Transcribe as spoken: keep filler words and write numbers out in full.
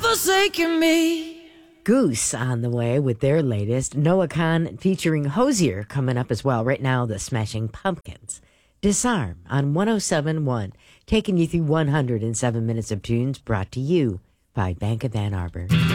forsaken me. Goose on the way with their latest. Noah Kahan featuring Hozier coming up as well. Right now, the Smashing Pumpkins. Disarm on one oh seven point one. Taking you through one hundred seven minutes of tunes brought to you by Bank of Ann Arbor.